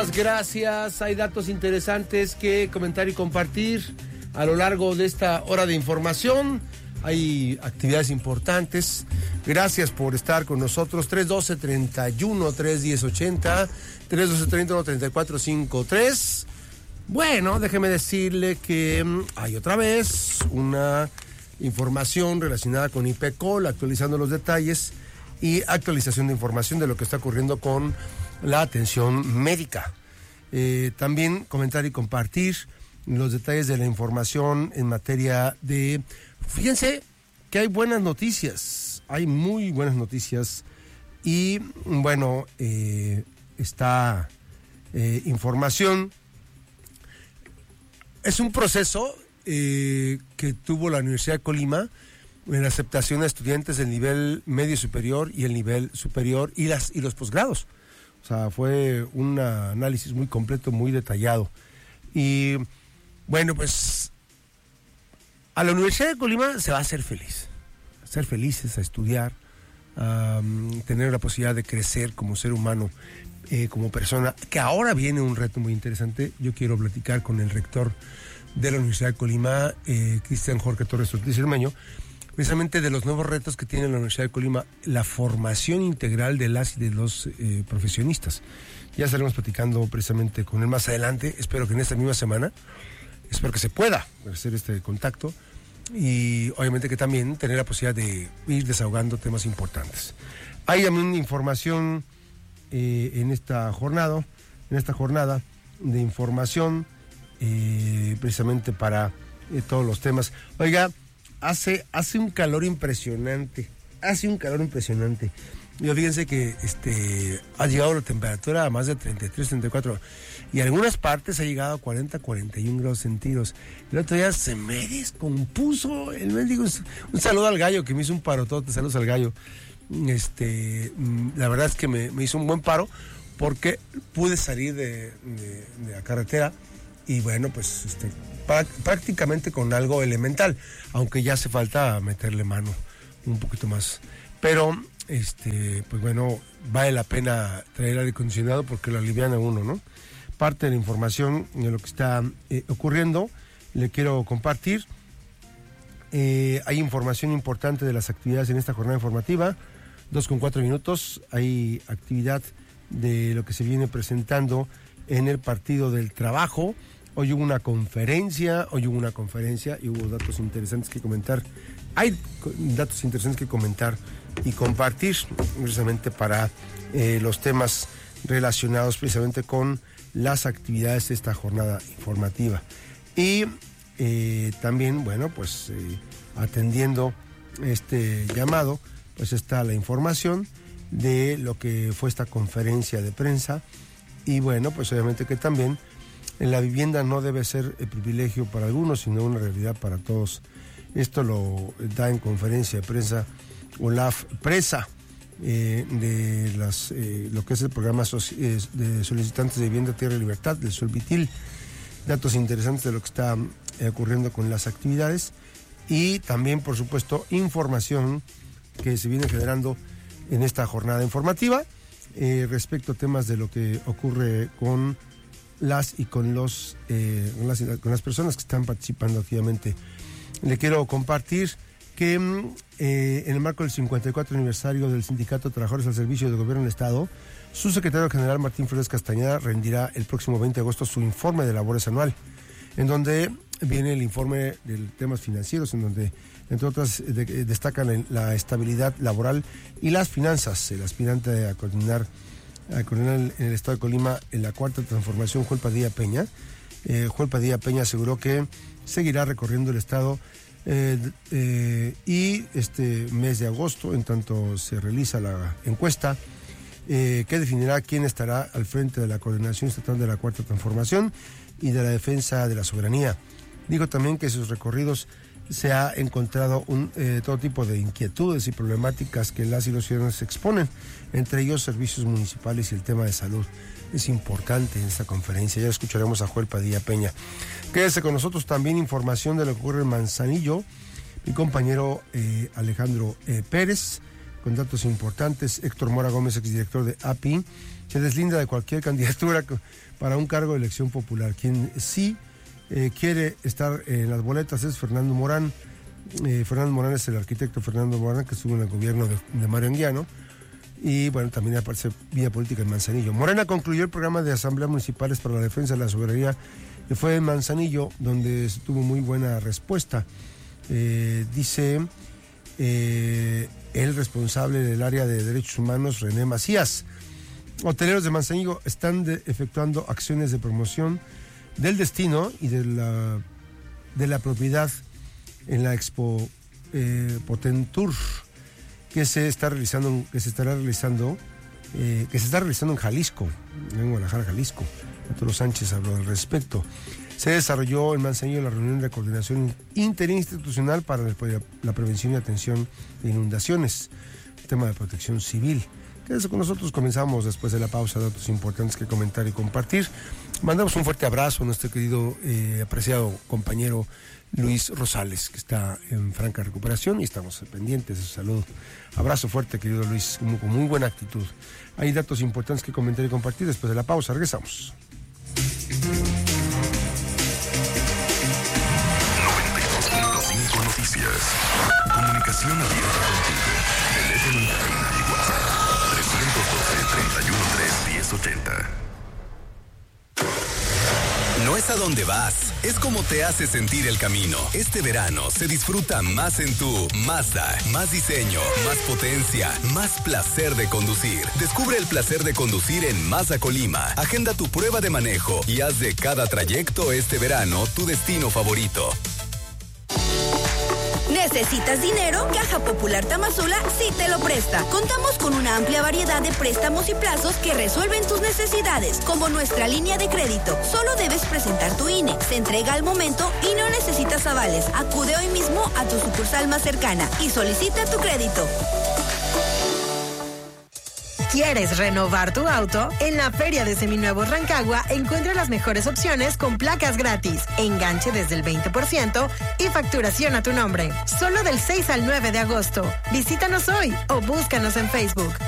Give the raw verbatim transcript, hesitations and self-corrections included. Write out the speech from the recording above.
Gracias, hay datos interesantes que comentar y compartir a lo largo de esta hora de información. Hay actividades importantes. Gracias por estar con nosotros. tres doce, treinta y uno, tres diez, ochenta, tres doce, treinta y uno, treinta y cuatro, cincuenta y tres. Bueno, déjeme decirle que hay otra vez una información relacionada con IPECOL, actualizando los detalles y actualización de información de lo que está ocurriendo con la atención médica. Eh, también comentar y compartir los detalles de la información en materia de... Fíjense que hay buenas noticias, hay muy buenas noticias y bueno, eh, esta eh, información es un proceso eh, que tuvo la Universidad de Colima en la aceptación de estudiantes del nivel medio superior y el nivel superior y, las, y los posgrados. O sea, fue un análisis muy completo, muy detallado. Y bueno, pues a la Universidad de Colima se va a hacer feliz. A ser felices, a estudiar, a um, tener la posibilidad de crecer como ser humano, eh, como persona. Que ahora viene un reto muy interesante. Yo quiero platicar con el rector de la Universidad de Colima, eh, Cristian Jorge Torres Ortiz Cermeño, precisamente de los nuevos retos que tiene la Universidad de Colima, la formación integral de las y de los eh, profesionistas. Ya estaremos platicando precisamente con él más adelante, espero que en esta misma semana, espero que se pueda hacer este contacto y obviamente que también tener la posibilidad de ir desahogando temas importantes. Hay también información eh, en esta jornada, en esta jornada de información eh, precisamente para eh, todos los temas. Oiga, Hace, hace un calor impresionante, hace un calor impresionante. Yo fíjense que este, ha llegado la temperatura a más de treinta y tres, treinta y cuatro, y en algunas partes ha llegado a cuarenta, cuarenta y un grados centígrados. El otro día se me descompuso el mendigo. Un saludo al gallo que me hizo un parotote, saludos al gallo. Este, la verdad es que me, me hizo un buen paro porque pude salir de, de, de la carretera y bueno, pues este, prácticamente con algo elemental, aunque ya hace falta meterle mano un poquito más. Pero, este, pues bueno, vale la pena traer aire acondicionado porque lo aliviana uno, ¿no? Parte de la información de lo que está eh, ocurriendo, le quiero compartir. Eh, hay información importante de las actividades en esta jornada informativa. Dos con cuatro minutos, hay actividad de lo que se viene presentando en el Partido del Trabajo. Hoy hubo una conferencia, hoy hubo una conferencia y hubo datos interesantes que comentar. Hay datos interesantes que comentar y compartir precisamente para eh, los temas relacionados precisamente con las actividades de esta jornada informativa. Y eh, también, bueno, pues eh, atendiendo este llamado, pues está la información de lo que fue esta conferencia de prensa y bueno, pues obviamente que también la vivienda no debe ser el privilegio para algunos, sino una realidad para todos. Esto lo da en conferencia de prensa Olaf Presa, eh, de las, eh, lo que es el programa de solicitantes de vivienda, tierra y libertad, del Solvitil. Datos interesantes de lo que está eh, ocurriendo con las actividades y también, por supuesto, información que se viene generando en esta jornada informativa eh, respecto a temas de lo que ocurre con las y con los eh, con, las, con las personas que están participando activamente. Le quiero compartir que eh, en el marco del cincuenta y cuatro aniversario del Sindicato de Trabajadores al Servicio del Gobierno del Estado, su secretario general Martín Flores Castañeda rendirá el próximo veinte de agosto su informe de labores anual, en donde viene el informe de temas financieros, en donde, entre otras, de, de, destacan la estabilidad laboral y las finanzas. El aspirante a coordinar a coordinar en el Estado de Colima en la cuarta transformación, Joel Padilla Peña. Eh, Joel Padilla Peña aseguró que seguirá recorriendo el Estado eh, eh, y este mes de agosto, en tanto se realiza la encuesta eh, que definirá quién estará al frente de la coordinación estatal de la cuarta transformación y de la defensa de la soberanía. Dijo también que sus recorridos se ha encontrado un, eh, todo tipo de inquietudes y problemáticas que las y los ciudadanos exponen, entre ellos servicios municipales y el tema de salud. Es importante en esta conferencia. Ya escucharemos a Joel Padilla Peña. Quédese con nosotros, también información de lo que ocurre en Manzanillo. Mi compañero eh, Alejandro eh, Pérez con datos importantes. Héctor Mora Gómez, exdirector de A P I, se deslinda de cualquier candidatura para un cargo de elección popular. Quien sí eh, quiere estar en las boletas es Fernando Morán. Eh, Fernando Morán es el arquitecto Fernando Morán, que estuvo en el gobierno de, de Mario Anguiano. Y bueno, también aparece vía política en Manzanillo. Morena concluyó el programa de asambleas municipales para la defensa de la soberanía, que fue en Manzanillo, donde tuvo muy buena respuesta. Eh, dice eh, el responsable del área de derechos humanos, René Macías. Hoteleros de Manzanillo están de, efectuando acciones de promoción del destino y de la, de la propiedad en la Expo eh, Potentur, que se está realizando, que se estará realizando, eh, que se está realizando en Jalisco, en Guadalajara, Jalisco. Arturo Sánchez habló al respecto. Se desarrolló en Manzanillo la reunión de coordinación interinstitucional para la prevención y atención de inundaciones, el tema de protección civil. Quédese con nosotros, comenzamos después de la pausa, datos importantes que comentar y compartir. Mandamos un fuerte abrazo a nuestro querido, eh, apreciado compañero Luis Rosales, que está en franca recuperación y estamos pendientes de su salud. Abrazo fuerte, querido Luis, con muy, con muy buena actitud. Hay datos importantes que comentar y compartir después de la pausa. Regresamos. noventa y dos punto cinco Noticias. Comunicación abierta contigo. Teléfono en cabina y WhatsApp. trescientos doce, treinta y uno, tres, diez, ochenta. No es a dónde vas, es como te hace sentir el camino. Este verano se disfruta más en tu Mazda. Más diseño, más potencia, más placer de conducir. Descubre el placer de conducir en Mazda Colima. Agenda tu prueba de manejo y haz de cada trayecto este verano tu destino favorito. ¿Necesitas dinero? Caja Popular Tamazula sí te lo presta. Contamos con una amplia variedad de préstamos y plazos que resuelven tus necesidades, como nuestra línea de crédito. Solo debes presentar tu I N E, se entrega al momento y no necesitas avales. Acude hoy mismo a tu sucursal más cercana y solicita tu crédito. ¿Quieres renovar tu auto? En la Feria de Seminuevos Rancagua encuentra las mejores opciones con placas gratis, enganche desde el veinte por ciento y facturación a tu nombre. Solo del seis al nueve de agosto. Visítanos hoy o búscanos en Facebook.